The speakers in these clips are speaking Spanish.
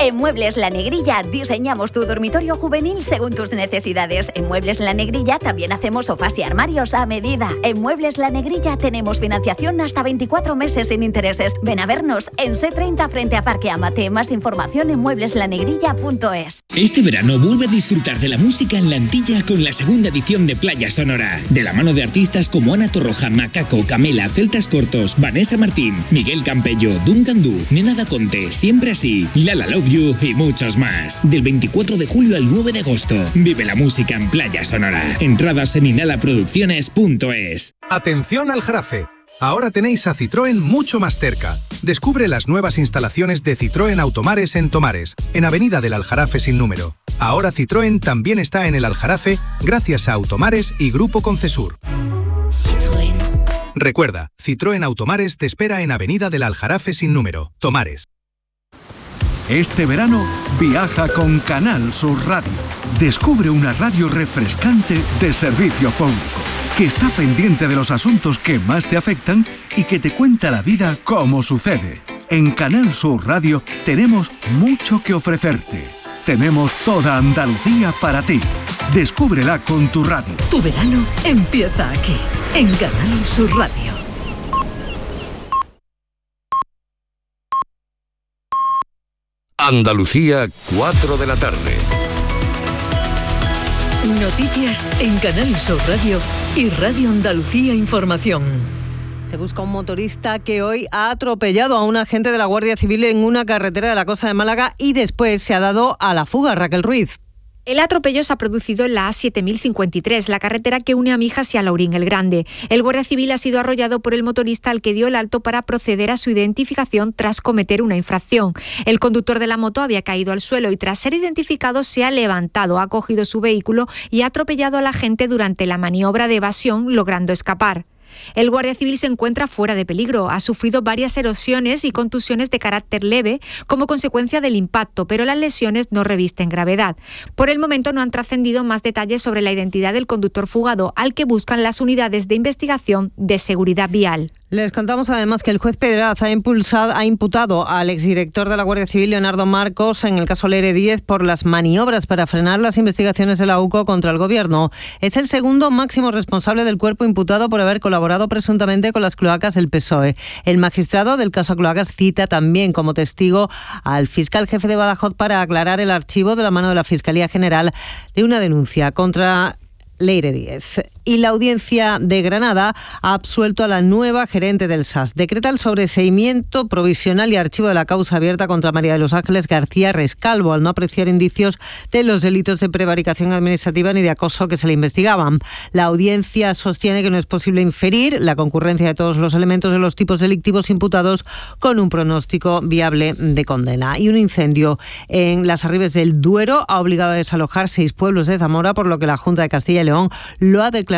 En Muebles La Negrilla diseñamos tu dormitorio juvenil según tus necesidades. En Muebles La Negrilla también hacemos sofás y armarios a medida. En Muebles La Negrilla tenemos financiación hasta 24 meses sin intereses. Ven a vernos en C30 frente a Parque Amate. Más información en muebleslanegrilla.es. Este verano vuelve a disfrutar de la música en la Antilla con la segunda edición de Playa Sonora. De la mano de artistas como Ana Torroja, Macaco, Camela, Celtas Cortos, Vanessa Martín, Miguel Campello, Duncan Du, Nena Da Conte, Siempre Así, Lala Love You y muchos más. Del 24 de julio al 9 de agosto. Vive la música en Playa Sonora. Entradas en inhalaproducciones.es. Atención al Jarafe. Ahora tenéis a Citroën mucho más cerca. Descubre las nuevas instalaciones de Citroën Automares en Tomares, en Avenida del Aljarafe sin número. Ahora Citroën también está en el Aljarafe gracias a Automares y Grupo Concesur. Citroën. Recuerda, Citroën Automares te espera en Avenida del Aljarafe sin número, Tomares. Este verano viaja con Canal Sur Radio. Descubre una radio refrescante de servicio público, que está pendiente de los asuntos que más te afectan y que te cuenta la vida como sucede. En Canal Sur Radio tenemos mucho que ofrecerte. Tenemos toda Andalucía para ti. Descúbrela con tu radio. Tu verano empieza aquí, en Canal Sur Radio. Andalucía, 4 de la tarde. Noticias en Canal Sur Radio y Radio Andalucía Información. Se busca un motorista que hoy ha atropellado a un agente de la Guardia Civil en una carretera de la Costa de Málaga y después se ha dado a la fuga. Raquel Ruiz. El atropello se ha producido en la A7053, la carretera que une a Mijas y a Laurín el Grande. El guardia civil ha sido arrollado por el motorista al que dio el alto para proceder a su identificación tras cometer una infracción. El conductor de la moto había caído al suelo y tras ser identificado se ha levantado, ha cogido su vehículo y ha atropellado al agente durante la maniobra de evasión, logrando escapar. El guardia civil se encuentra fuera de peligro. Ha sufrido varias erosiones y contusiones de carácter leve como consecuencia del impacto, pero las lesiones no revisten gravedad. Por el momento no han trascendido más detalles sobre la identidad del conductor fugado, al que buscan las unidades de investigación de seguridad vial. Les contamos además que el juez Pedraz ha imputado al exdirector de la Guardia Civil, Leonardo Marcos, en el caso Leire 10 por las maniobras para frenar las investigaciones de la UCO contra el Gobierno. Es el segundo máximo responsable del cuerpo imputado por haber colaborado presuntamente con las cloacas del PSOE. El magistrado del caso Cloacas cita también como testigo al fiscal jefe de Badajoz para aclarar el archivo de la mano de la Fiscalía General de una denuncia contra Leire 10. Y la Audiencia de Granada ha absuelto a la nueva gerente del SAS. Decreta el sobreseimiento provisional y archivo de la causa abierta contra María de los Ángeles García Rescalvo, al no apreciar indicios de los delitos de prevaricación administrativa ni de acoso que se le investigaban. La Audiencia sostiene que no es posible inferir la concurrencia de todos los elementos de los tipos delictivos imputados con un pronóstico viable de condena. Y un incendio en las Arribes del Duero ha obligado a desalojar 6 pueblos de Zamora, por lo que la Junta de Castilla y León lo ha declarado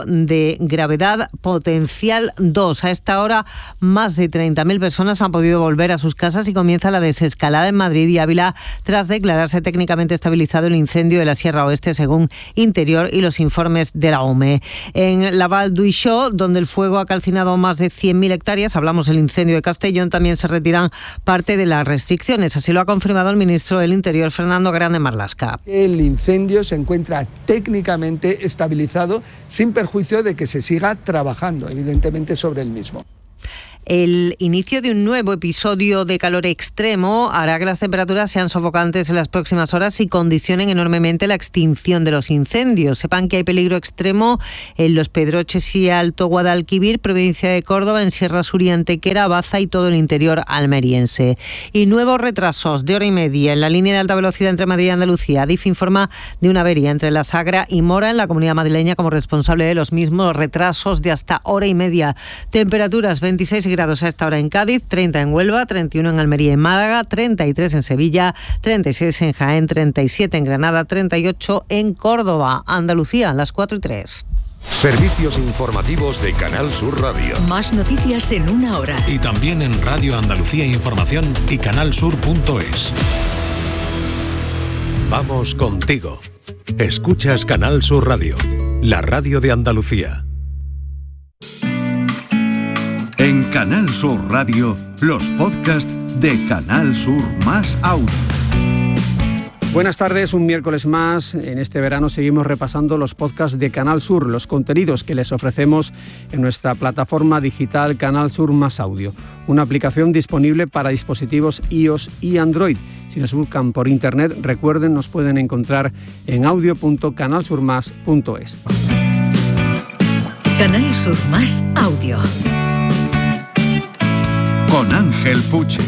de gravedad potencial 2. A esta hora, más de 30.000 personas han podido volver a sus casas y comienza la desescalada en Madrid y Ávila tras declararse técnicamente estabilizado el incendio de la Sierra Oeste, según Interior y los informes de la OME. En la Val d'Uixó, donde el fuego ha calcinado más de 100.000 hectáreas, hablamos del incendio de Castellón, también se retiran parte de las restricciones. Así lo ha confirmado el ministro del Interior, Fernando Grande Marlasca. El incendio se encuentra técnicamente estabilizado, sin perjuicio de que se siga trabajando, evidentemente, sobre el mismo. El inicio de un nuevo episodio de calor extremo hará que las temperaturas sean sofocantes en las próximas horas y condicionen enormemente la extinción de los incendios. Sepan que hay peligro extremo en Los Pedroches y Alto Guadalquivir, provincia de Córdoba, en Sierra Sur y Antequera, Baza y todo el interior almeriense. Y nuevos retrasos de hora y media en la línea de alta velocidad entre Madrid y Andalucía. Adif informa de una avería entre La Sagra y Mora en la Comunidad Madrileña como responsable de los mismos retrasos de hasta hora y media. Temperaturas 26 grados a esta hora en Cádiz, 30 en Huelva, 31 en Almería y Málaga, 33 en Sevilla, 36 en Jaén, 37 en Granada, 38 en Córdoba. Andalucía, las 4:03. Servicios informativos de Canal Sur Radio. Más noticias en una hora. Y también en Radio Andalucía Información y canalsur.es. Vamos contigo. Escuchas Canal Sur Radio, la radio de Andalucía. En Canal Sur Radio, los podcasts de Canal Sur más Audio. Buenas tardes, un miércoles más. En este verano seguimos repasando los podcasts de Canal Sur, los contenidos que les ofrecemos en nuestra plataforma digital Canal Sur Más Audio, una aplicación disponible para dispositivos iOS y Android. Si nos buscan por internet, recuerden, nos pueden encontrar en audio.canalsurmas.es. Canal Sur Más Audio. Con Ángel Puche.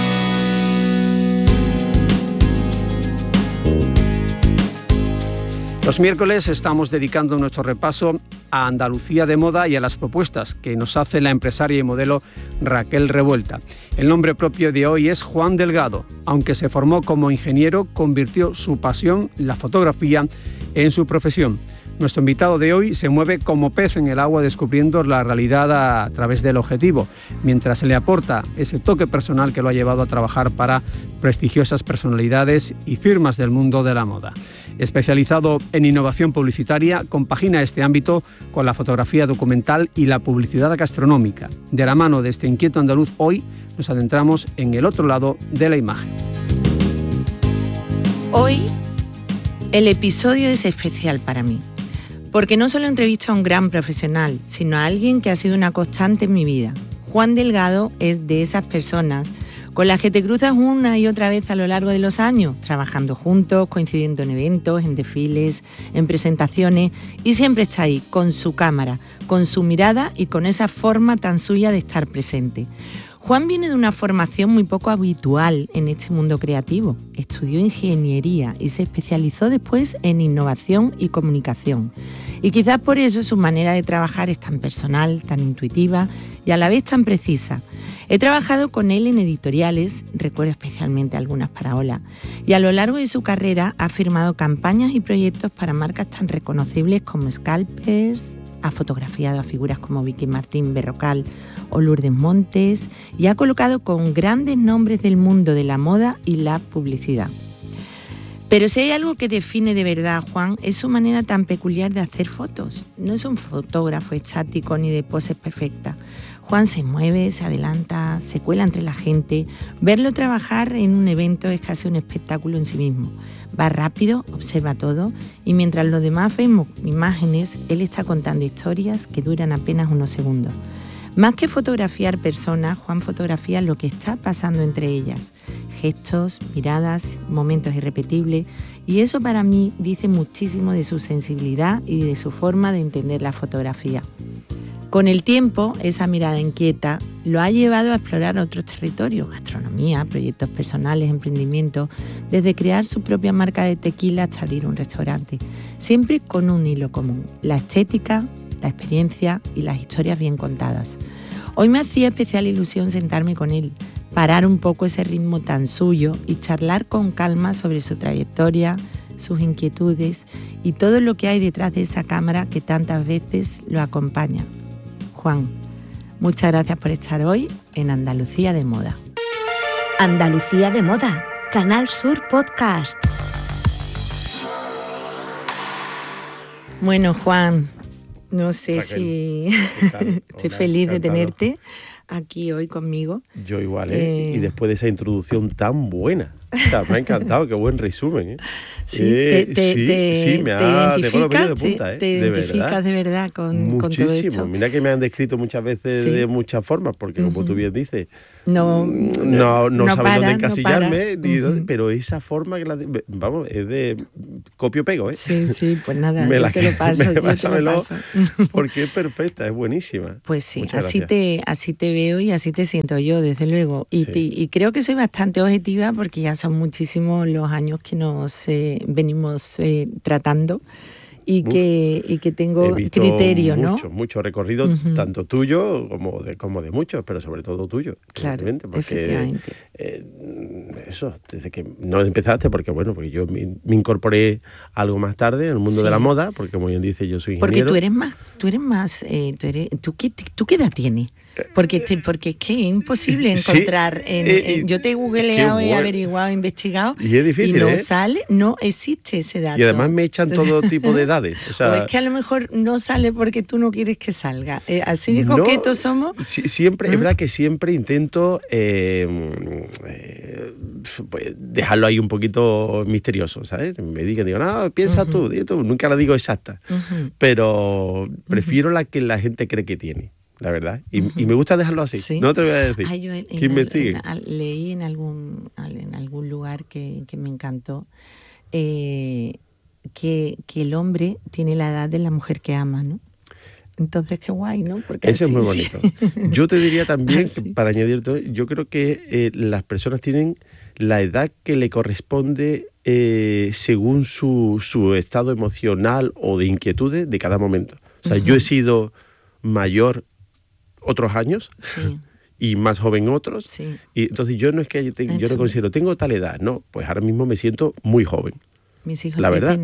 Los miércoles estamos dedicando nuestro repaso a Andalucía de moda y a las propuestas que nos hace la empresaria y modelo Raquel Revuelta. El nombre propio de hoy es Juan Delgado. Aunque se formó como ingeniero, convirtió su pasión, la fotografía, en su profesión. Nuestro invitado de hoy se mueve como pez en el agua descubriendo la realidad a través del objetivo, mientras se le aporta ese toque personal que lo ha llevado a trabajar para prestigiosas personalidades y firmas del mundo de la moda. Especializado en innovación publicitaria, compagina este ámbito con la fotografía documental y la publicidad gastronómica. De la mano de este inquieto andaluz, hoy nos adentramos en el otro lado de la imagen. Hoy el episodio es especial para mí, porque no solo entrevisto a un gran profesional, sino a alguien que ha sido una constante en mi vida. Juan Delgado es de esas personas con las que te cruzas una y otra vez a lo largo de los años, trabajando juntos, coincidiendo en eventos, en desfiles, en presentaciones, y siempre está ahí, con su cámara, con su mirada y con esa forma tan suya de estar presente. Juan viene de una formación muy poco habitual en este mundo creativo. Estudió ingeniería y se especializó después en innovación y comunicación. Y quizás por eso su manera de trabajar es tan personal, tan intuitiva y a la vez tan precisa. He trabajado con él en editoriales, recuerdo especialmente algunas para Hola, y a lo largo de su carrera ha firmado campañas y proyectos para marcas tan reconocibles como Scalpers, ha fotografiado a figuras como Vicky Martín Berrocal o Lourdes Montes y ha colocado con grandes nombres del mundo de la moda y la publicidad. Pero si hay algo que define de verdad a Juan es su manera tan peculiar de hacer fotos. No es un fotógrafo estático ni de poses perfectas. Juan se mueve, se adelanta, se cuela entre la gente. Verlo trabajar en un evento es casi un espectáculo en sí mismo. Va rápido, observa todo y mientras los demás vemos imágenes, él está contando historias que duran apenas unos segundos. Más que fotografiar personas, Juan fotografía lo que está pasando entre ellas. Gestos, miradas, momentos irrepetibles, y eso para mí dice muchísimo de su sensibilidad y de su forma de entender la fotografía. Con el tiempo, esa mirada inquieta lo ha llevado a explorar otros territorios, gastronomía, proyectos personales, emprendimientos, desde crear su propia marca de tequila hasta abrir un restaurante, siempre con un hilo común, la estética, la experiencia y las historias bien contadas. Hoy me hacía especial ilusión sentarme con él, parar un poco ese ritmo tan suyo y charlar con calma sobre su trayectoria, sus inquietudes y todo lo que hay detrás de esa cámara que tantas veces lo acompaña. Juan, muchas gracias por estar hoy en Andalucía de Moda. Andalucía de Moda, Canal Sur Podcast. Bueno, Juan, no sé Raquel, si estoy Hola, feliz de encantado. tenerte aquí hoy conmigo. Yo igual, ¿eh? Y después de esa introducción tan buena. O sea, me ha encantado, qué buen resumen, ¿eh? Sí, te me ha te pone los pelos de identificas, punta, ¿eh? te De identificas verdad. de verdad con todo Muchísimo. esto. Mira que me han descrito muchas veces Sí. de muchas formas, porque como tú bien dices, No sabes para, dónde encasillarme, no ni para. dónde, pero esa forma que vamos, es de copio-pego, ¿eh? Sí, pues nada, Me yo la te lo paso, yo te lo pásamelo, paso. porque es perfecta, es buenísima. Pues sí, Muchas así gracias. te veo y así te siento yo, desde luego. Y, Sí. y creo que soy bastante objetiva porque ya son muchísimos los años que nos venimos tratando y que tengo He visto criterio, ¿no? mucho recorrido, Ujú. tanto tuyo como de muchos, pero sobre todo tuyo. Claro, evidentemente, porque efectivamente. eso, desde que no empezaste, porque yo me incorporé algo más tarde en el mundo Sí. de la moda, porque como bien dice, yo soy Porque ingeniero. tú ¿qué edad tienes? Porque es que es imposible encontrar. Yo te he googleado, he averiguado, he investigado. Y es difícil, y no sale, no existe ese dato. Y además me echan todo tipo de edades. O es que a lo mejor no sale porque tú no quieres que salga. Así de coquetos somos. Siempre, es verdad que siempre intento pues, dejarlo ahí un poquito misterioso, ¿sabes? Me digo, no, piensa tú, nunca la digo exacta. Pero prefiero la que la gente cree que tiene. La verdad. Y me gusta dejarlo así. ¿Sí? No te voy a decir. Que investiguen. Leí en algún lugar que me encantó que el hombre tiene la edad de la mujer que ama, ¿no? Entonces, qué guay, ¿no? Porque eso es muy bonito. Yo te diría también, para añadirte, yo creo que las personas tienen la edad que le corresponde según su estado emocional o de inquietudes de cada momento. O sea, yo he sido mayor otros años y más joven otros, y entonces yo no es que yo no considero tengo tal edad, no, pues ahora mismo me siento muy joven. Mis hijos la verdad,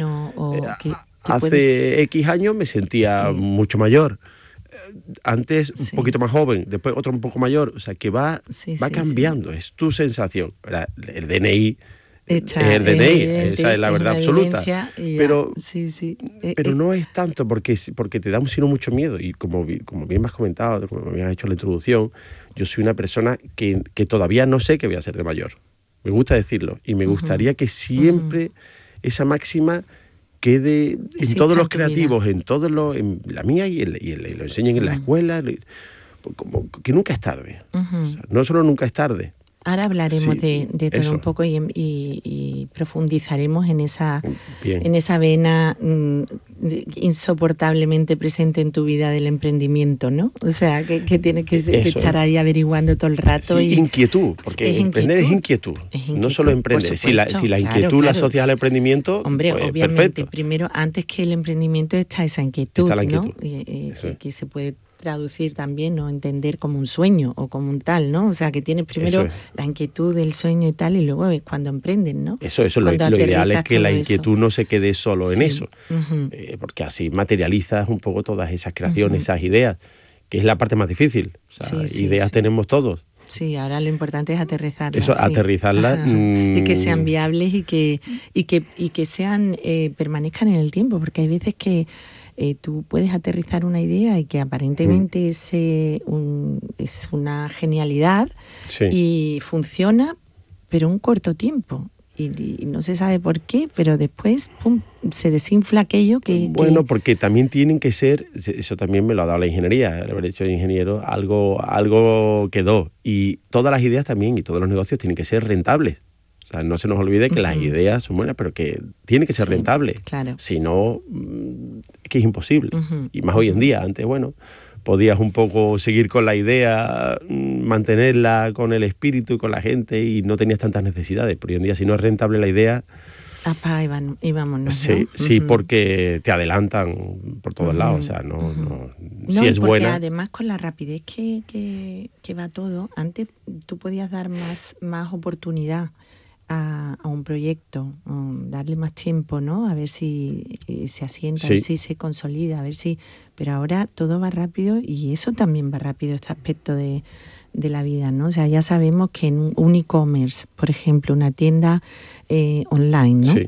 hace X años me sentía mucho mayor, antes un poquito más joven, después otro un poco mayor, o sea que va cambiando, es tu sensación. El DNI el DNI, esa es la verdad absoluta. Pero no es tanto porque te da mucho miedo. Y como bien me has comentado, como me habías hecho la introducción, yo soy una persona que todavía no sé qué voy a hacer de mayor. Me gusta decirlo. Y me gustaría que siempre esa máxima quede en todos los creativos, en la mía y lo enseñen en la escuela. Como que nunca es tarde. O sea, no solo nunca es tarde. Ahora hablaremos de todo un poco y profundizaremos en esa vena insoportablemente presente en tu vida del emprendimiento, ¿no? O sea, que tienes que estar ahí averiguando todo el rato. Sí, inquietud, porque emprender es inquietud, no solo emprender. Si la inquietud la asocias al emprendimiento, hombre, pues, obviamente, perfecto. Primero, antes que el emprendimiento está esa inquietud, está la inquietud, ¿no? Que se puede traducir también o entender como un sueño o como un tal, ¿no? O sea, que tienes primero la inquietud del sueño y tal, y luego es cuando emprenden, ¿no? Eso lo ideal es que la inquietud no se quede solo en eso, porque así materializas un poco todas esas creaciones, esas ideas, que es la parte más difícil. O sea, ideas tenemos todos. Sí, ahora lo importante es aterrizarlas. Eso, aterrizarlas. Y que sean viables y que sean permanezcan en el tiempo, porque hay veces que tú puedes aterrizar una idea y que aparentemente es una genialidad y funciona, pero un corto tiempo. Y no se sabe por qué, pero después se desinfla aquello que... Bueno, porque también tienen que ser, eso también me lo ha dado la ingeniería, el haber hecho de ingeniero, algo quedó. Y todas las ideas también y todos los negocios tienen que ser rentables. O sea, no se nos olvide que las ideas son buenas, pero que tiene que ser rentable. Claro. Si no, es que es imposible. Y más hoy en día. Antes, podías un poco seguir con la idea, mantenerla con el espíritu y con la gente y no tenías tantas necesidades. Pero hoy en día, si no es rentable la idea... Apaga y vámonos, sí, ¿no? Sí, porque te adelantan por todos lados. O sea, no si es buena... Además, con la rapidez que va todo, antes tú podías dar más oportunidad a un proyecto, darle más tiempo, ¿no? A ver si se asienta, a ver si se consolida, a ver si... Pero ahora todo va rápido y eso también va rápido, este aspecto de la vida, ¿no? O sea, ya sabemos que en un e-commerce, por ejemplo, una tienda online, ¿no?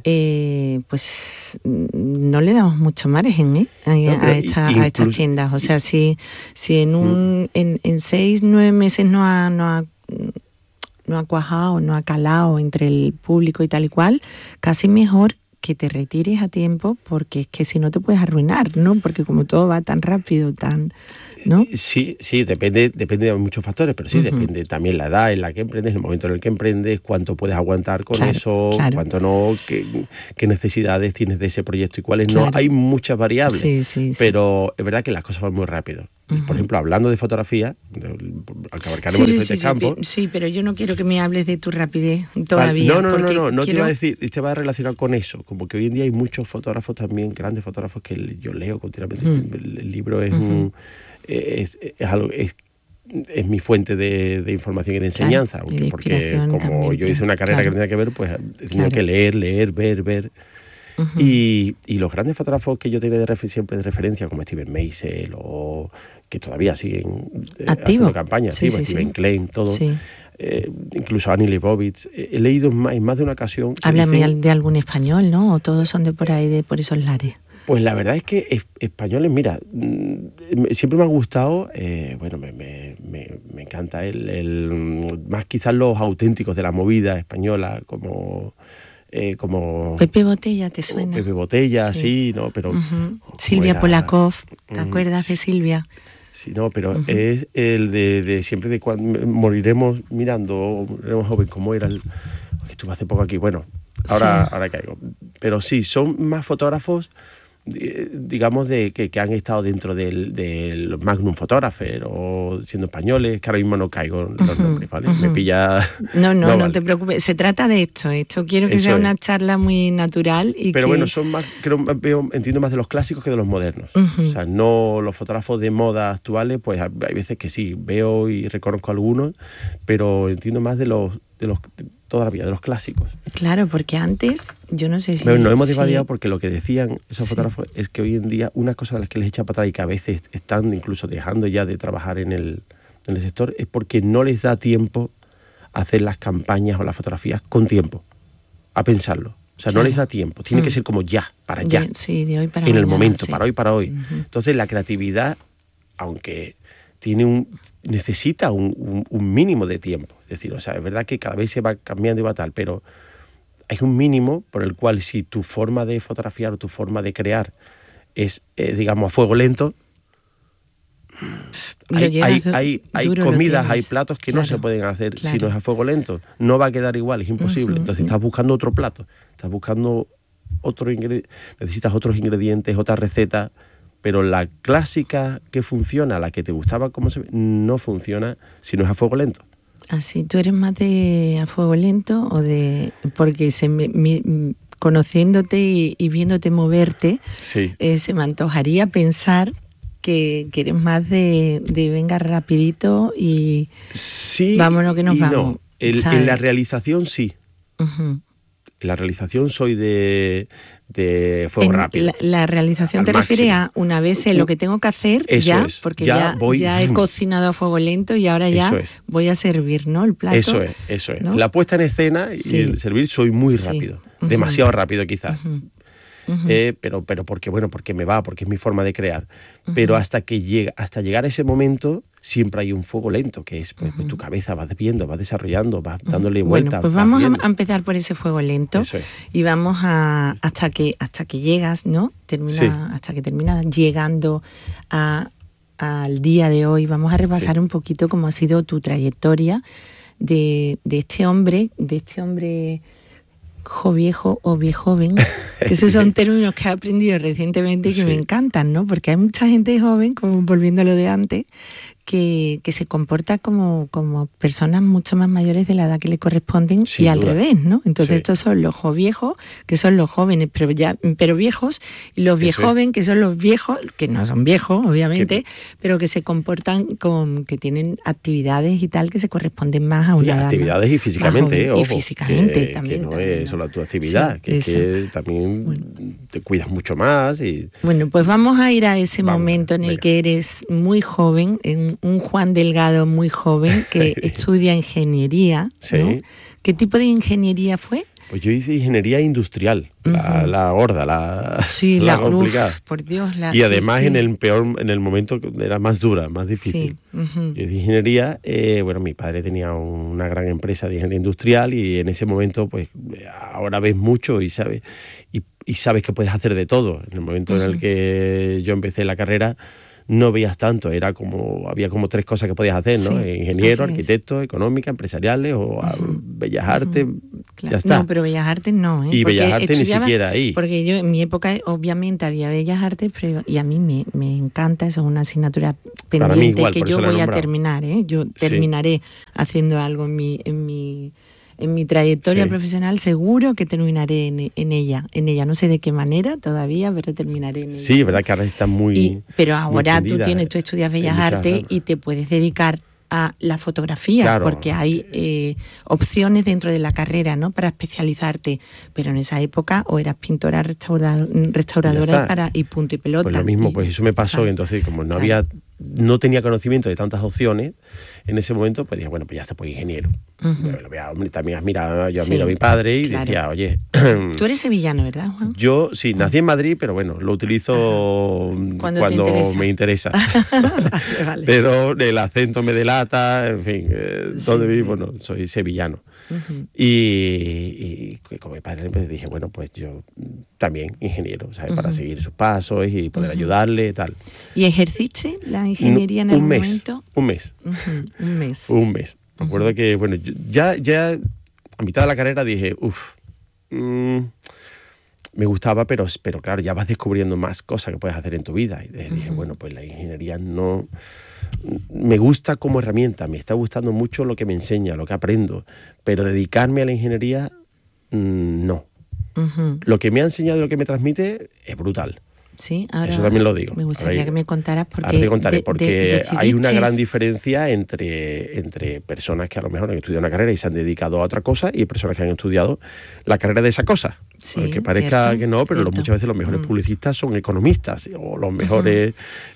Pues no le damos mucho margen a estas tiendas. O sea, si en 6-9 meses no ha cuajado, no ha calado entre el público y tal y cual, casi mejor que te retires a tiempo, porque es que si no te puedes arruinar, ¿no? Porque como todo va tan rápido, ¿no? Sí, depende de muchos factores, pero sí, depende también la edad en la que emprendes, el momento en el que emprendes, cuánto puedes aguantar con eso, cuánto no, qué necesidades tienes de ese proyecto y cuáles no. Hay muchas variables, pero es verdad que las cosas van muy rápido. Por ejemplo, hablando de fotografía, abarcaremos diferentes campos. Sí, pero yo no quiero que me hables de tu rapidez todavía. No te iba a decir, te va a relacionar con eso, como que hoy en día hay muchos fotógrafos también, grandes fotógrafos que yo leo continuamente. El libro es es mi fuente de información y de enseñanza, porque como yo hice una carrera que tenía que ver, pues he tenido que leer, ver. Y los grandes fotógrafos que yo tenía siempre de referencia, como Steven Meisel, o que todavía siguen haciendo campañas, Steven Klein, todo. Sí. Incluso Annie Leibovitz, he leído en más de una ocasión. Háblame de algún español, ¿no? ¿O todos son de por ahí, de por esos lares? Pues la verdad es que españoles, mira, siempre me han gustado, me encanta más quizás los auténticos de la movida española, como Pepe Botella, ¿te suena? Pepe Botella, sí, ¿no? Pero Silvia Polakov, ¿te acuerdas de Silvia? Sí, no, pero es el de siempre de cuando moriremos mirando, moriremos joven, como era el que estuvo hace poco aquí. Bueno, ahora caigo. Pero sí, son más fotógrafos, digamos, que han estado dentro del Magnum Photographer o siendo españoles, que ahora mismo no caigo en los nombres, ¿vale? Me pilla... No vale. Te preocupes, se trata de esto quiero que sea una charla muy natural. Pero bueno, son más, entiendo más de los clásicos que de los modernos. O sea, no los fotógrafos de moda actuales, pues hay veces que sí, veo y reconozco algunos, pero entiendo más de los todavía, de los clásicos. Claro, porque antes, yo no sé si... Pero nos hemos desvariado porque lo que decían esos fotógrafos es que hoy en día una cosa de las que les echa para atrás y que a veces están incluso dejando ya de trabajar en el sector es porque no les da tiempo a hacer las campañas o las fotografías con tiempo, a pensarlo. O sea, no les da tiempo, tiene que ser como ya, para ya. Sí, de hoy para en mañana, el momento, para hoy, para hoy. Entonces la creatividad, aunque necesita un mínimo de tiempo. Es decir, o sea, es verdad que cada vez se va cambiando y va tal, pero hay un mínimo por el cual si tu forma de fotografiar o tu forma de crear es, digamos, a fuego lento, hay comidas, hay platos que no se pueden hacer si no es a fuego lento. No va a quedar igual, es imposible. Entonces estás buscando otro plato, estás buscando otro ingrediente, necesitas otros ingredientes, otra receta. Pero la clásica que funciona, la que te gustaba cómo se ve, no funciona si no es a fuego lento. Así, ¿tú eres más de a fuego lento o de...? Porque conociéndote y viéndote moverte, se me antojaría pensar que eres más de venga rapidito y vámonos que nos vamos. No. En la realización sí. En la realización soy de fuego rápido. La realización te refiere a una vez sé lo que tengo que hacer, porque ya he cocinado a fuego lento y ahora ya voy a servir, ¿no? El plato. Eso es. ¿No? La puesta en escena y el servir soy muy rápido, demasiado rápido quizás. Pero porque me va, porque es mi forma de crear. Pero hasta llegar a ese momento siempre hay un fuego lento, que es pues tu cabeza, vas viendo, vas desarrollando, vas dándole vueltas. Bueno, pues vamos a empezar por ese fuego lento y vamos hasta que llegas, ¿no? Hasta que terminas llegando al día de hoy. Vamos a repasar un poquito cómo ha sido tu trayectoria de este hombre viejo o viejoven, que esos son términos que he aprendido recientemente y que me encantan, ¿no? Porque hay mucha gente joven, como volviendo a lo de antes, que se comporta como personas mucho más mayores de la edad que le corresponden y al revés, ¿no? Entonces estos son los viejos, que son los jóvenes, pero viejos, y los viejoven, que son los viejos, que no son viejos, obviamente, pero que se comportan que tienen actividades y tal que se corresponden más a una edad. Actividades y físicamente, ojo. Y físicamente también. Que no es solo tu actividad, que también te cuidas mucho más. Bueno, pues vamos a ir a ese momento en el que eres muy joven, un Juan Delgado muy joven que estudia ingeniería, ¿no? ¿Qué tipo de ingeniería fue? Pues yo hice ingeniería industrial, la gorda, la complicada. Por Dios, y además en el momento era más dura, más difícil. Yo hice ingeniería, mi padre tenía una gran empresa de ingeniería industrial y en ese momento, pues ahora ves mucho y sabes que puedes hacer de todo. En el momento en el que yo empecé la carrera, no veías tanto, había como tres cosas que podías hacer, ¿no? Ingeniero, arquitecto, económica, empresariales o bellas artes, ya está. No, pero bellas artes no, ¿eh? Y porque bellas artes ni siquiera ahí. Porque yo en mi época obviamente había bellas artes, y a mí me encanta, eso es una asignatura pendiente igual, que yo voy a terminar, ¿eh? Yo terminaré haciendo algo en mi trayectoria profesional, seguro que terminaré en ella. No sé de qué manera todavía, pero terminaré en ella. Sí, es verdad que ahora está muy... Pero ahora tú estudias Bellas Artes y te puedes dedicar a la fotografía, claro, porque hay opciones dentro de la carrera, ¿no?, para especializarte, pero en esa época o eras pintora restauradora y punto y pelota. Pues lo mismo, pues eso me pasó, y entonces como no tenía conocimiento de tantas opciones, en ese momento pues dije, bueno, pues ya está, pues ingeniero. También yo admiro a mi padre y decía, oye... Tú eres sevillano, ¿verdad, Juan? Yo sí, nací en Madrid, pero bueno, lo utilizo cuando me interesa. Vale. Pero el acento me delata, en fin, donde vivo, no, soy sevillano. Y con mi padre pues dije, bueno, pues yo también ingeniero, ¿sabes? Para seguir sus pasos y poder ayudarle y tal. ¿Y ejerciste la ingeniería en algún momento? Un mes. Me acuerdo que, bueno, ya a mitad de la carrera dije, me gustaba, pero claro, ya vas descubriendo más cosas que puedes hacer en tu vida. Y dije, bueno, pues la ingeniería no... Me gusta como herramienta, me está gustando mucho lo que me enseña, lo que aprendo, pero dedicarme a la ingeniería, no. Lo que me ha enseñado y lo que me transmite es brutal. Sí, ahora eso también lo digo. Me gustaría que me contaras porque... Ahora te contaré, porque hay una gran diferencia entre personas que a lo mejor han estudiado una carrera y se han dedicado a otra cosa y personas que han estudiado la carrera de esa cosa. Sí, que parezca cierto, que no, pero muchas veces los mejores publicistas son economistas o los mejores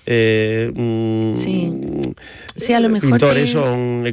a lo mejor pintores son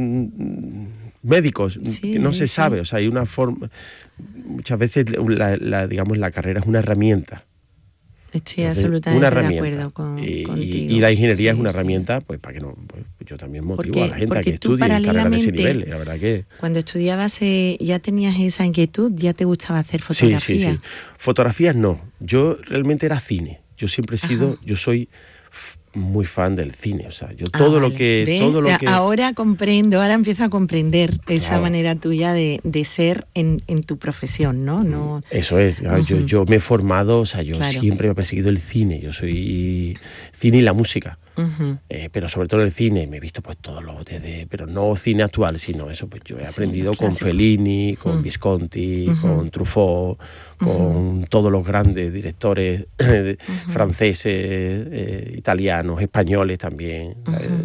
médicos, que no se sabe. O sea, hay una forma... Muchas veces la carrera es una herramienta. Estoy absolutamente de acuerdo contigo. Y la ingeniería es una herramienta, pues para que no, pues yo también motivo a la gente a que estudie carreras de ese nivel. La verdad que cuando estudiabas ya tenías esa inquietud, ya te gustaba hacer fotografía. Sí. Fotografías no. Yo realmente era cine. Yo siempre he sido, yo soy muy fan del cine, o sea, yo todo lo que ahora comprendo, ahora empiezo a comprender esa manera tuya de ser en tu profesión, ¿no? Eso es, yo me he formado, o sea, yo siempre me he perseguido el cine, yo soy cine y la música. Pero sobre todo el cine, me he visto pues todos los pero no cine actual, sino eso, pues yo he aprendido con Fellini, con Visconti, con Truffaut, con todos los grandes directores franceses, italianos, españoles también,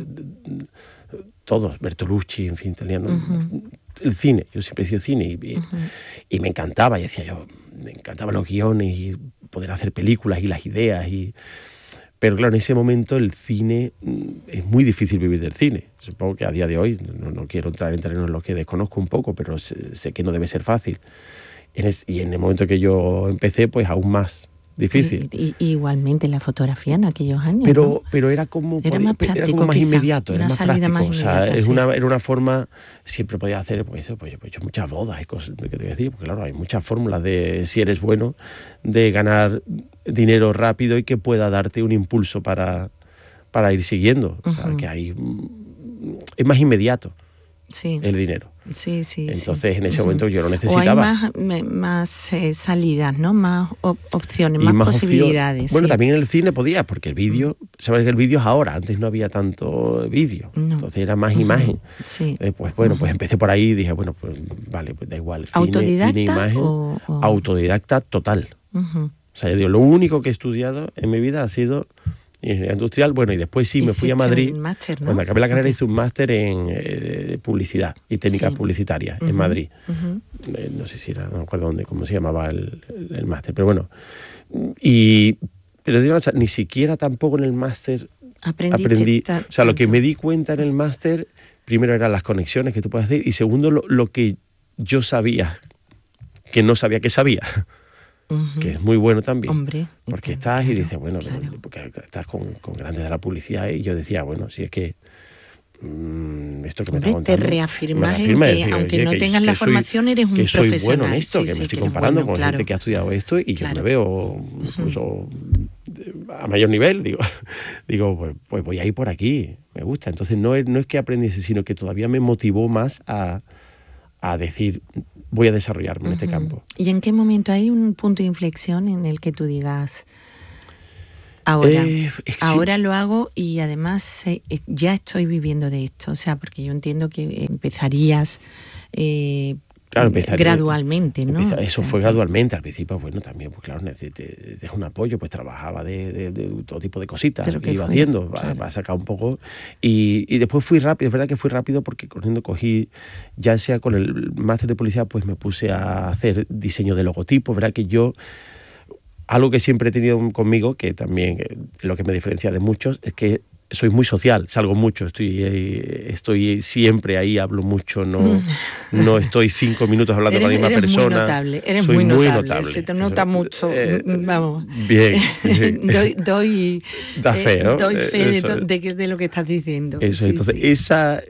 todos, Bertolucci, en fin, italianos. El cine, yo siempre he sido cine y me encantaba, y decía yo, me encantaban los guiones y poder hacer películas y las ideas Pero claro, en ese momento el cine, es muy difícil vivir del cine. Supongo que a día de hoy, no quiero entrar en terrenos en los que desconozco un poco, pero sé que no debe ser fácil. Y en el momento que yo empecé, pues aún más difícil. Y igualmente la fotografía en aquellos años, pero era como más práctico, era como más inmediato, era más práctico. Más inmediata, o sea, era una forma, siempre podía hacer, pues yo he hecho muchas bodas y cosas, que te voy a decir, porque claro, hay muchas fórmulas de, si eres bueno, de ganar dinero rápido y que pueda darte un impulso para ir siguiendo. O sea, que es más inmediato el dinero. Sí. Entonces, en ese momento yo lo necesitaba. O hay más salidas, ¿no? Más opciones, más posibilidades. Bueno, también en el cine podía, porque el vídeo, sabes que el vídeo es ahora, antes no había tanto vídeo, entonces era más imagen. Sí. Pues empecé por ahí y dije, bueno, pues vale, pues da igual. ¿Autodidacta cine, imagen, autodidacta total. O sea, yo digo, lo único que he estudiado en mi vida ha sido ingeniería industrial. Bueno, y después sí me fui a Madrid. Máster, ¿no? Cuando acabé la carrera hice un máster en publicidad y técnicas publicitarias en Madrid. No sé si era, no me acuerdo cómo se llamaba el máster, pero bueno. Pero digo, ni siquiera tampoco en el máster aprendí. O sea, lo que me di cuenta en el máster, primero eran las conexiones que tú puedes hacer y segundo lo que yo sabía, que no sabía que sabía. Que es muy bueno también. Hombre, porque estás y dices, bueno, porque estás con grandes de la publicidad y yo decía, bueno, si es que esto que me está contando... te reafirmas en que, aunque no tengas la formación, eres un profesional. Que soy bueno en esto, que me estoy comparando con gente que ha estudiado esto y yo me veo incluso a mayor nivel, digo pues voy a ir por aquí, me gusta. Entonces no es que aprendiese, sino que todavía me motivó más a decir, voy a desarrollarme en este campo. ¿Y en qué momento hay un punto de inflexión en el que tú digas, ahora lo hago y además ya estoy viviendo de esto? O sea, porque yo entiendo que empezarías Claro, gradualmente, ¿no? Eso fue gradualmente. Al principio, bueno, también, pues claro, necesité un apoyo, pues trabajaba de todo tipo de cositas que iba haciendo, claro, para sacar un poco. Y después fui rápido, es verdad que fui rápido porque cogí, ya sea con el máster de publicidad, pues me puse a hacer diseño de logotipos, ¿verdad? Que yo, algo que siempre he tenido conmigo, que también lo que me diferencia de muchos, es que soy muy social, salgo mucho, estoy siempre ahí, hablo mucho, no estoy 5 minutos hablando con la misma persona. Eres muy notable, se te nota mucho, vamos. Bien. Da fe, ¿no? Doy fe de lo que estás diciendo. Eso, sí, entonces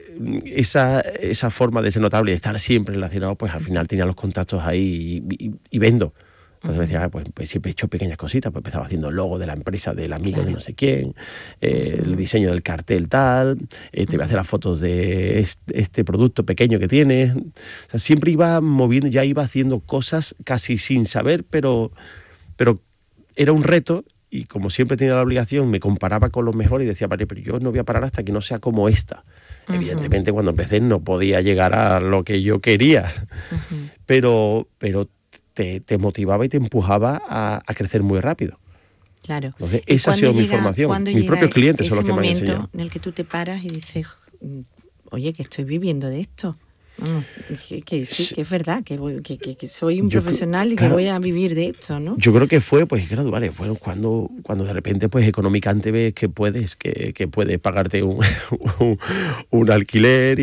esa forma de ser notable, de estar siempre relacionado, pues al final tenía los contactos ahí y vendo. Entonces decía, pues siempre he hecho pequeñas cositas, pues empezaba haciendo el logo de la empresa del amigo de no sé quién, el diseño del cartel tal, te voy a hacer las fotos de este producto pequeño que tienes. O sea, siempre iba moviendo, ya iba haciendo cosas casi sin saber, pero era un reto y como siempre tenía la obligación, me comparaba con los mejores y decía, vale, pero yo no voy a parar hasta que no sea como esta. Evidentemente cuando empecé no podía llegar a lo que yo quería, pero te motivaba y te empujaba a crecer muy rápido. Claro. Entonces, esa ha sido mi formación. Mis propios clientes son los que me han enseñado. Momento en el que tú te paras y dices, oye, que estoy viviendo de esto. Que sí, que es verdad, que soy un profesional y que voy a vivir de esto, ¿no? Yo creo que fue, pues, gradual. Bueno, cuando de repente, pues, económicamente ves que puedes pagarte un alquiler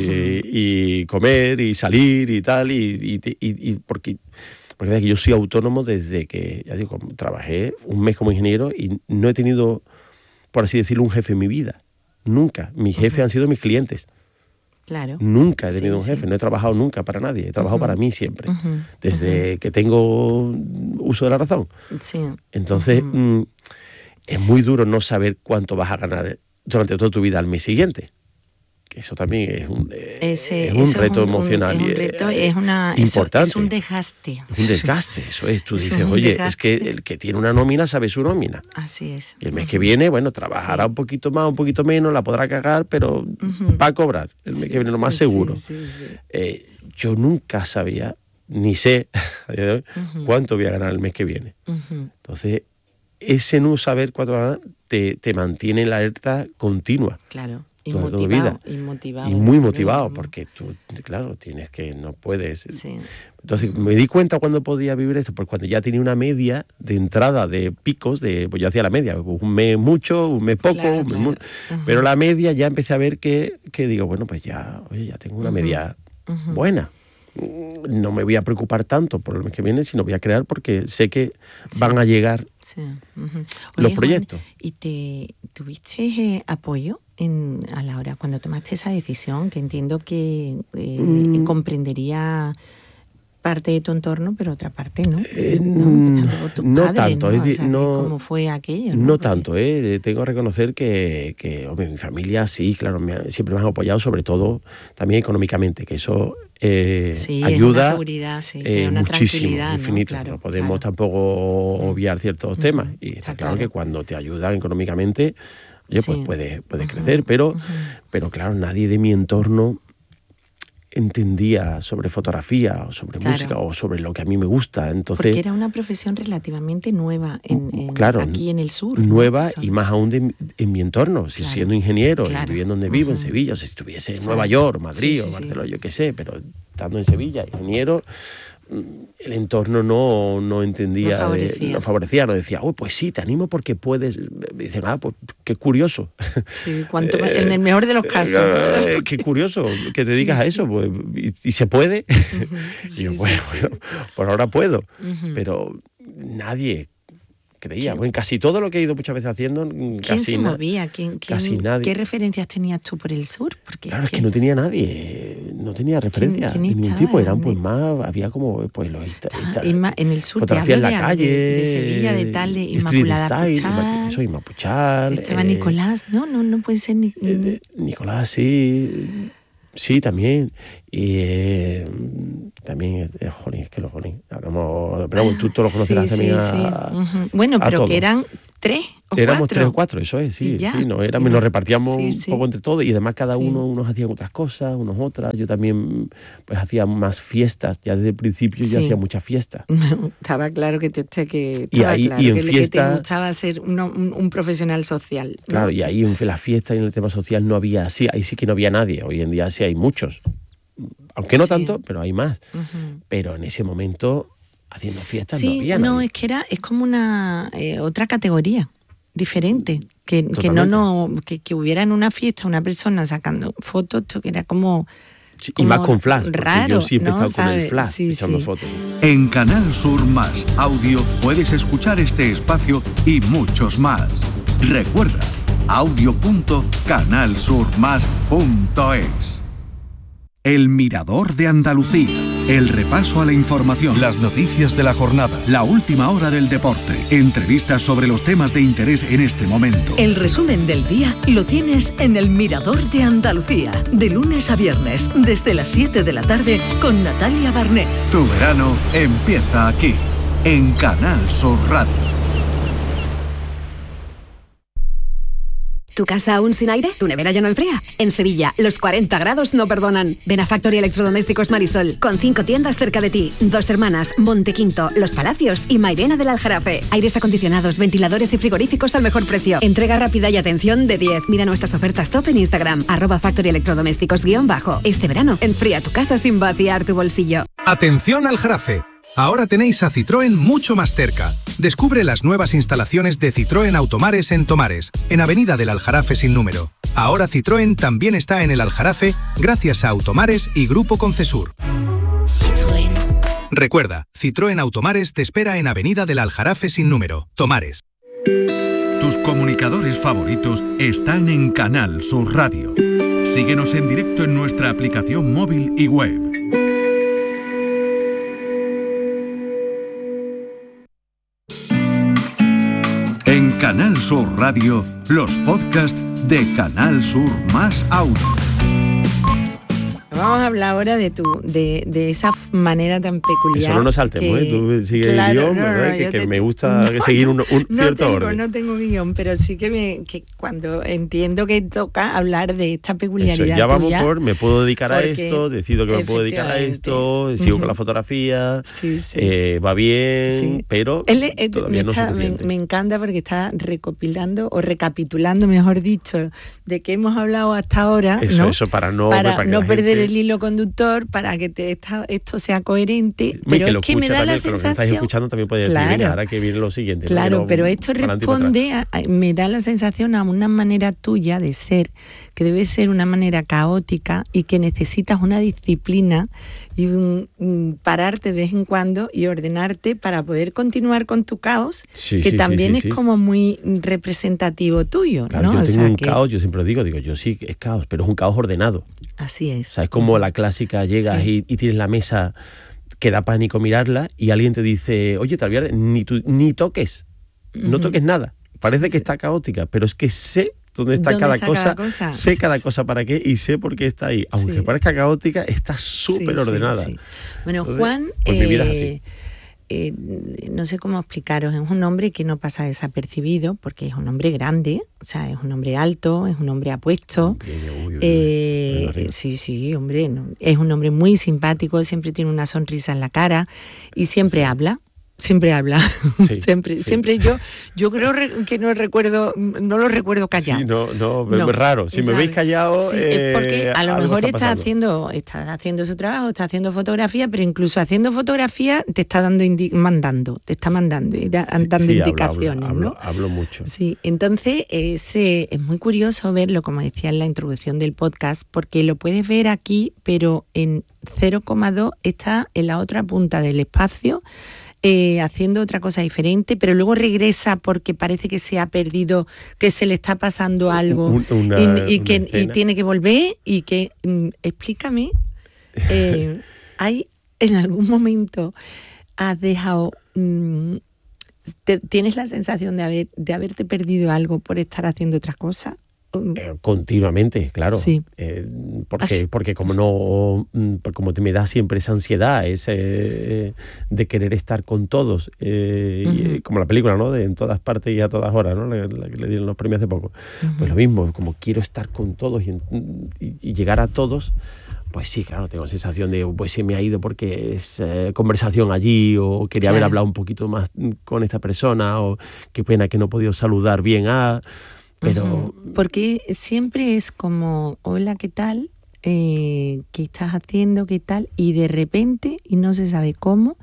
y comer y salir y tal, y porque yo soy autónomo desde que, ya digo, trabajé un mes como ingeniero y no he tenido, por así decirlo, un jefe en mi vida. Nunca. Mis jefes han sido mis clientes. Claro. Nunca he tenido un jefe, no he trabajado nunca para nadie, he trabajado para mí siempre, desde que tengo uso de la razón. Sí. Entonces, es muy duro no saber cuánto vas a ganar durante toda tu vida al mes siguiente. Que eso también es un reto emocional. Es un reto, importante. Es un desgaste. Es un desgaste, eso es. Tú dices, oye, desgaste. Es que el que tiene una nómina sabe su nómina. Así es. Y el mes que viene, bueno, trabajará un poquito más, un poquito menos, la podrá cagar, pero va a cobrar el mes que viene lo más seguro. Yo nunca sabía, ni sé cuánto voy a ganar el mes que viene. Entonces, ese no saber cuánto va a ganar te mantiene en la alerta continua. Claro. Y muy motivado, porque tú, claro, no puedes. Sí. Entonces me di cuenta cuando podía vivir esto, pues cuando ya tenía una media de entrada de picos, pues yo hacía la media, un mes mucho, un mes poco, claro. Pero la media ya empecé a ver que digo, bueno, pues ya tengo una media buena. No me voy a preocupar tanto por el mes que viene, sino voy a crear porque sé que van a llegar los proyectos. Juan, ¿y tuviste apoyo a la hora cuando tomaste esa decisión? Que entiendo que comprendería parte de tu entorno, pero otra parte no. No tanto. ¿no? O sea, ¿cómo fue aquello? No tanto. Tengo que reconocer que hombre, mi familia sí, claro, siempre me han apoyado, sobre todo también económicamente, que eso ayuda. Una seguridad, una muchísimo, tranquilidad, infinito. ¿no? Claro, no podemos tampoco obviar ciertos temas. Y está claro que cuando te ayudan económicamente, pues puedes crecer, pero claro, nadie de mi entorno entendía sobre fotografía o sobre música o sobre lo que a mí me gusta. Entonces, porque era una profesión relativamente nueva aquí en el sur. Nueva, ¿no? Y más aún en mi entorno, siendo ingeniero y viviendo donde vivo, en Sevilla, o sea, si estuviese en Nueva York, Madrid o Barcelona, yo qué sé, pero estando en Sevilla, ingeniero, el entorno no entendía, no favorecía, no decía, pues sí, te animo porque puedes. Me dicen, pues qué curioso. Sí, en el mejor de los casos. Qué curioso que te digas a eso, pues, y se puede. Y yo, bueno, por ahora puedo, pero nadie creía. Bueno, casi todo lo que he ido muchas veces haciendo, ¿quién se movía? Casi nadie. ¿Qué referencias tenías tú por el sur? Porque claro, es que no tenía nadie, no tenía referencias de ningún tipo. Eran pues más, había como pues los en el sur, fotografía en la calle, de Sevilla, de tal, de Inmaculada Puchal. Eso, Inmapuchal. Estaba Nicolás, no puede ser Nicolás, sí. Sí, también. Y también, jolín, es que los jolín. Pero tú lo conocerás también. Bueno, pero que eran 3 o Éramos 4. 3 o 4, eso es, sí, nos repartíamos un poco entre todos y además cada unos hacían otras cosas, unos otras. Yo también pues hacía más fiestas, ya desde el principio yo hacía muchas fiestas. Estaba claro que te gustaba ser un profesional social, ¿no? Claro, y ahí en la fiesta y en el tema social no había, ahí sí que no había nadie. Hoy en día sí hay muchos, aunque no tanto, pero hay más. Pero en ese momento, haciendo fiestas no había nadie. Es como una otra categoría diferente, que hubiera en una fiesta una persona sacando fotos, esto que era como y más con flash, raro, yo siempre he estado con el flash sí, echando fotos. En Canal Sur Más Audio puedes escuchar este espacio y muchos más. Recuerda, audio.canalsurmas.es. El Mirador de Andalucía. El repaso a la información, las noticias de la jornada, la última hora del deporte, entrevistas sobre los temas de interés en este momento. El resumen del día lo tienes en El Mirador de Andalucía, de lunes a viernes, desde las 7 de la tarde, con Natalia Barnés. Tu verano empieza aquí, en Canal Sur Radio. ¿Tu casa aún sin aire? ¿Tu nevera ya no enfría? En Sevilla, los 40 grados no perdonan. Ven a Factory Electrodomésticos Marisol, con 5 tiendas cerca de ti. Dos Hermanas, Montequinto, Los Palacios y Mairena del Aljarafe. Aires acondicionados, ventiladores y frigoríficos al mejor precio. Entrega rápida y atención de 10. Mira nuestras ofertas top en Instagram, @Factory Electrodomésticos _. Este verano, enfría tu casa sin vaciar tu bolsillo. Atención Aljarafe. Ahora tenéis a Citroën mucho más cerca. Descubre las nuevas instalaciones de Citroën Automares en Tomares, en Avenida del Aljarafe sin número. Ahora Citroën también está en el Aljarafe gracias a Automares y Grupo Concesur. Citroën. Recuerda, Citroën Automares te espera en Avenida del Aljarafe sin número, Tomares. Tus comunicadores favoritos están en Canal Sur Radio. Síguenos en directo en nuestra aplicación móvil y web. En Canal Sur Radio, los podcasts de Canal Sur Más Audio. Vamos a hablar ahora de esa manera tan peculiar. Eso no nos saltemos, tú sigues el guión, ¿verdad? Que me gusta seguir un cierto orden. No tengo guión, pero sí que cuando entiendo que toca hablar de esta peculiaridad eso, ya tuya, vamos me puedo dedicar a esto, decido que me puedo dedicar a esto, sigo con la fotografía, va bien, pero todavía no es suficiente. Me encanta porque está recapitulando, mejor dicho, de qué hemos hablado hasta ahora. Eso para no perder el hilo conductor, para que esto sea coherente, pero es que me da la sensación... Que lo que estáis escuchando también puede decir, venga, ahora que viene lo siguiente. Claro, pero esto responde, me da la sensación a una manera tuya de ser, que debe ser una manera caótica y que necesitas una disciplina y pararte de vez en cuando y ordenarte para poder continuar con tu caos, que también es como muy representativo tuyo, claro, ¿no? Yo tengo un caos, yo siempre digo, yo sí, es caos, pero es un caos ordenado. Así es. O sea, es como la clásica, llegas y tienes la mesa que da pánico mirarla y alguien te dice, oye, ni toques, no toques nada. Parece que está caótica, pero es que sé dónde está cada cosa, sé cada cosa para qué y sé por qué está ahí. Aunque parezca caótica, está súper ordenada. Bueno, entonces, Juan, pues vivirás así. No sé cómo explicaros, es un hombre que no pasa desapercibido porque es un hombre grande, o sea, es un hombre alto, es un hombre apuesto. Sí, hombre, es un hombre muy simpático, siempre tiene una sonrisa en la cara y siempre habla. Siempre siempre yo creo que no lo recuerdo callado. Sí, no, es raro. Si me veis callado, es porque a lo mejor está haciendo su trabajo, está haciendo fotografía, pero incluso haciendo fotografía te está dando dando indicaciones, ¿no? Hablo mucho. Sí, entonces es muy curioso verlo, como decía en la introducción del podcast, porque lo puedes ver aquí, pero en 0,2 está en la otra punta del espacio, haciendo otra cosa diferente, pero luego regresa porque parece que se ha perdido, que se le está pasando algo y tiene que volver y que explícame, ¿hay en algún momento has dejado tienes la sensación de haberte perdido algo por estar haciendo otras cosas? Continuamente, claro. Sí. Porque como me da siempre esa ansiedad, de querer estar con todos, como la película, ¿no? De en todas partes y a todas horas, ¿no? La que le dieron los premios hace poco. Pues lo mismo, como quiero estar con todos y llegar a todos. Pues sí, claro, tengo la sensación de pues se me ha ido porque es conversación allí, o quería haber hablado un poquito más con esta persona, o qué pena que no he podido saludar bien pero... Porque siempre es como, hola, ¿qué tal? ¿Qué estás haciendo? ¿Qué tal? Y de repente, y no se sabe cómo,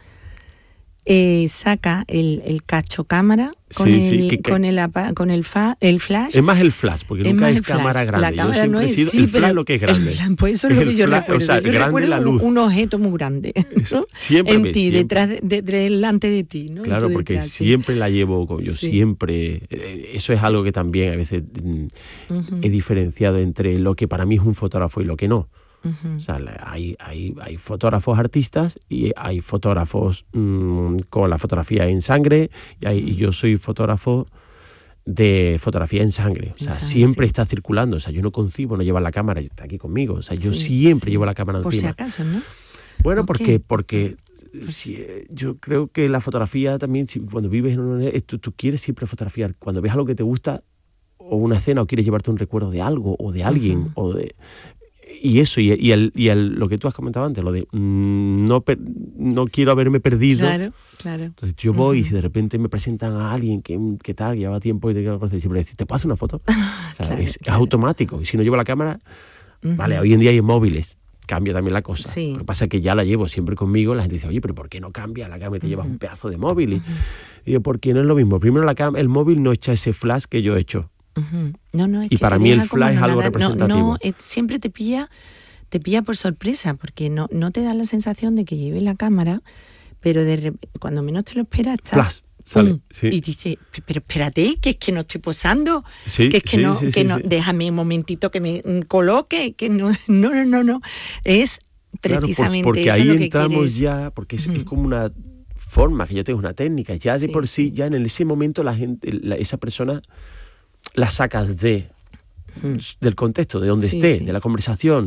saca el cacho cámara con el flash. Es más el flash, porque nunca es cámara grande. La cámara no es, el flash lo que es grande. Pues eso es lo que yo recuerdo. O sea, yo recuerdo la luz. Un objeto muy grande, ¿no? Siempre en ti, detrás, delante de ti, ¿no? Claro, porque detrás, siempre la llevo yo, siempre. Eso es algo que también a veces he diferenciado entre lo que para mí es un fotógrafo y lo que no. O sea, hay fotógrafos artistas y hay fotógrafos con la fotografía en sangre y yo soy fotógrafo de fotografía en sangre. O sea, siempre está circulando. O sea, yo no concibo no llevar la cámara, está aquí conmigo. O sea, yo siempre llevo la cámara encima. Por si acaso, ¿no? Bueno, porque yo creo que la fotografía también, cuando vives en tú quieres siempre fotografiar. Cuando ves algo que te gusta, o una escena, o quieres llevarte un recuerdo de algo, o de alguien, o de... Y eso, lo que tú has comentado antes, lo de no quiero haberme perdido. Claro. Entonces yo voy y si de repente me presentan a alguien que tal, lleva tiempo y te quiero conocer, y siempre decir, ¿te puedo hacer una foto? O sea, es automático. Y si no llevo la cámara, vale, hoy en día hay móviles, cambia también la cosa. Sí. Lo que pasa es que ya la llevo siempre conmigo, la gente dice, oye, pero ¿por qué no cambia la cámara y te llevas un pedazo de móvil? Y digo, porque no es lo mismo. Primero el móvil no echa ese flash que yo he hecho. No, es y para mí el flash es algo representativo. Siempre te pilla por sorpresa, porque no te da la sensación de que lleves la cámara, pero cuando menos te lo esperas estás... Flash. Sale, sí. Y dice, pero espérate, que es que no estoy posando, sí, que es que no, déjame un momentito que me coloque, que no, es precisamente porque eso ahí lo que entramos quieres. ya, porque es como una forma que yo tengo, una técnica, ya de por sí, ya en ese momento la gente, esa persona la sacas del contexto, de donde esté, de la conversación,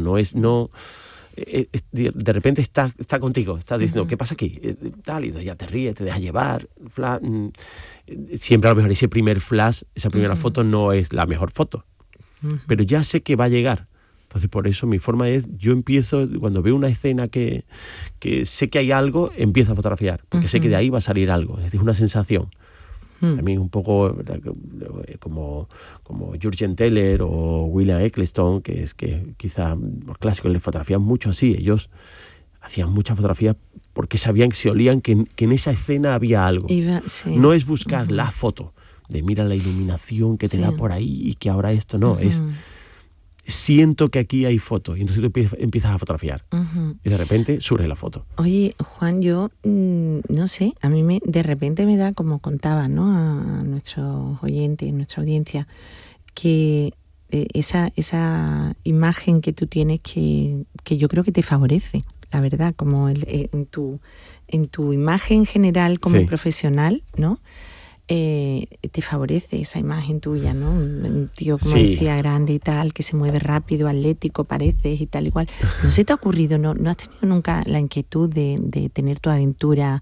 de repente está contigo, está diciendo, ¿qué pasa aquí? Tal, y ya te ríes, te deja llevar. Siempre a lo mejor ese primer flash, esa primera foto no es la mejor foto, pero ya sé que va a llegar. Entonces por eso mi forma es, yo empiezo, cuando veo una escena que sé que hay algo, empiezo a fotografiar, porque sé que de ahí va a salir algo, es una sensación. También un poco como Jürgen Teller o William Eccleston, que quizá los clásicos les fotografían mucho así. Ellos hacían muchas fotografías porque sabían, se olían que en esa escena había algo. No es buscar la foto de mira la iluminación que te da por ahí y que ahora esto no, es siento que aquí hay foto y entonces tú empiezas a fotografiar y de repente surge la foto. Oye, Juan, yo no sé, a mí de repente me da, como contaba, ¿no?, a nuestros oyentes, nuestra audiencia, que esa imagen que tú tienes que yo creo que te favorece, la verdad, como en tu imagen general como profesional, ¿no? Te favorece esa imagen tuya, ¿no? Un tío, como decía, grande y tal, que se mueve rápido, atlético, pareces y tal igual. ¿No se te ha ocurrido, no has tenido nunca la inquietud de tener tu aventura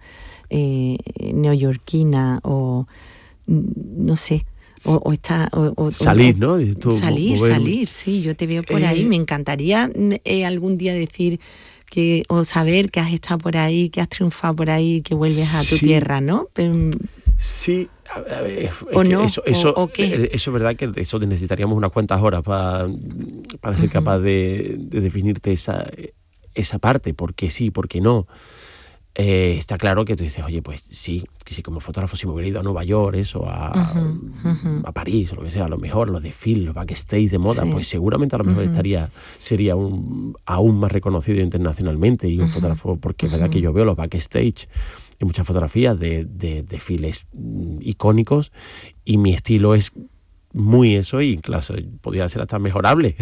neoyorquina o no sé, salir, ¿no? Salir, sí, yo te veo por ahí. Me encantaría algún día decir o saber que has estado por ahí, que has triunfado por ahí, que vuelves a tu tierra, ¿no? Sí, ¿o no? Eso es verdad que eso necesitaríamos unas cuantas horas para ser capaz de definirte esa parte, porque sí, porque no. Está claro que tú dices, oye, pues sí, que sí, como fotógrafo, si me hubiera ido a Nueva York, a París, o lo que sea, a lo mejor los desfiles, los backstage de moda, pues seguramente a lo mejor sería aún más reconocido internacionalmente y un fotógrafo, porque es verdad que yo veo los backstage y muchas fotografías de desfiles icónicos y mi estilo es muy eso y incluso podría ser hasta mejorable.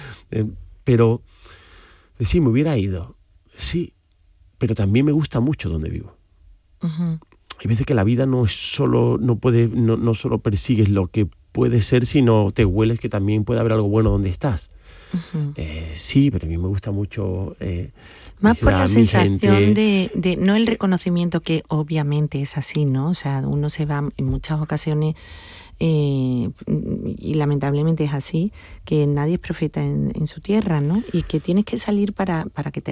Pero sí, me hubiera ido, sí, pero también me gusta mucho donde vivo. Hay veces que la vida no solo persigues lo que puede ser si no te hueles que también puede haber algo bueno donde estás. Uh-huh. Sí, pero a mí me gusta mucho... más por la sensación de no el reconocimiento, que obviamente es así, ¿no? O sea, uno se va en muchas ocasiones... y lamentablemente es así, que nadie es profeta en su tierra, ¿no? Y que tienes que salir para que te